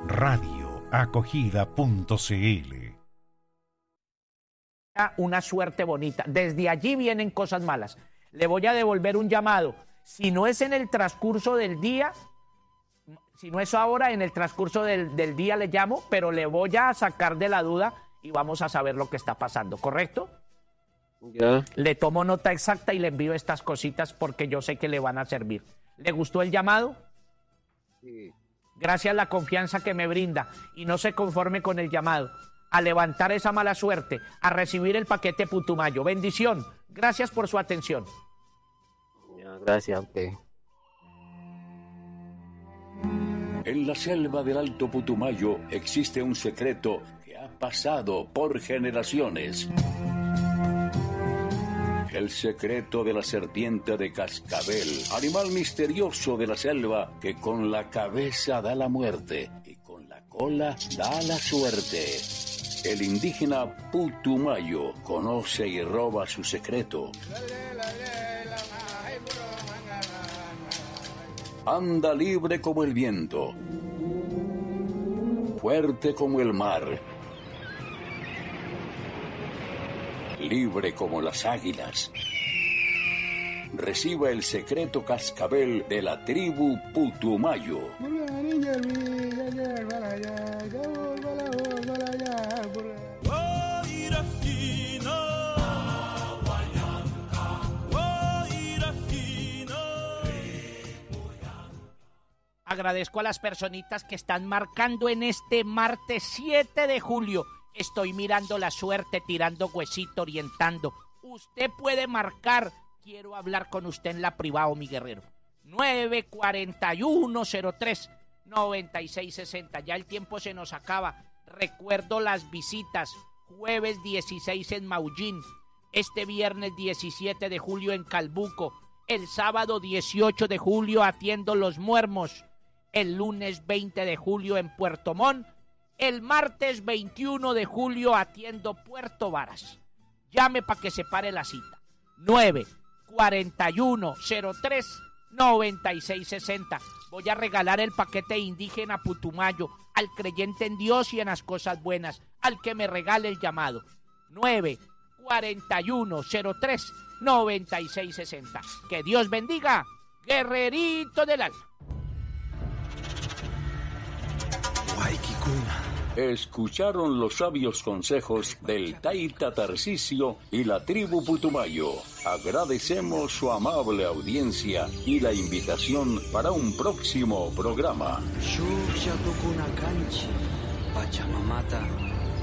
radioacogida.cl. Una suerte bonita. Desde allí vienen cosas malas. Le voy a devolver un llamado. Si no es en el transcurso del día, si no es ahora, en el transcurso del día le llamo, pero le voy a sacar de la duda y vamos a saber lo que está pasando, ¿correcto? Ya. Le tomo nota exacta y le envío estas cositas porque yo sé que le van a servir. ¿Le gustó el llamado? Sí. Gracias a la confianza que me brinda y no se conforme con el llamado. A levantar esa mala suerte, a recibir el paquete Putumayo. Bendición. Gracias por su atención. Ya, gracias a usted. En la selva del Alto Putumayo existe un secreto que ha pasado por generaciones. El secreto de la serpiente de cascabel, animal misterioso de la selva que con la cabeza da la muerte y con la cola da la suerte. El indígena Putumayo conoce y roba su secreto. Anda libre como el viento, fuerte como el mar, libre como las águilas. Reciba el secreto cascabel de la tribu Putumayo. Agradezco a las personitas que están marcando en este martes 7 de julio. Estoy mirando la suerte, tirando huesito, orientando. Usted puede marcar. Quiero hablar con usted en la privado, mi guerrero. 941-03-9660. Ya el tiempo se nos acaba. Recuerdo las visitas. Jueves 16 en Maullín. Este viernes 17 de julio en Calbuco. El sábado 18 de julio atiendo Los Muermos. El lunes 20 de julio en Puerto Montt. El martes 21 de julio atiendo Puerto Varas. Llame para que se pare la cita. 941-03-9660. Voy a regalar el paquete indígena Putumayo al creyente en Dios y en las cosas buenas, al que me regale el llamado. 941-03-9660. Que Dios bendiga, guerrerito del alma. Escucharon los sabios consejos del Taita Tarcisio y la tribu Putumayo. Agradecemos su amable audiencia y la invitación para un próximo programa. Pachamamata